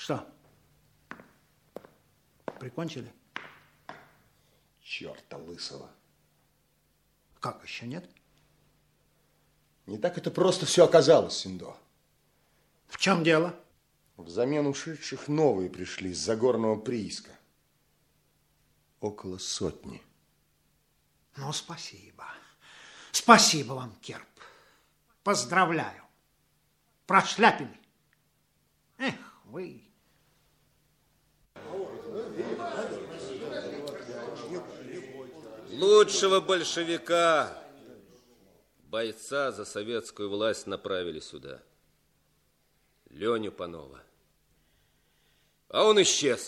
Что? Прикончили? Черта лысого. Как, еще нет? Не так это просто все оказалось, Синдо. В чем дело? Взамен ушедших новые пришли с Загорного прииска. Около 100. Ну, спасибо. Спасибо вам, Керп. Поздравляю. Прошляпили. Эх, вы... Лучшего большевика, бойца за советскую власть, направили сюда. Леню Панова. А он исчез.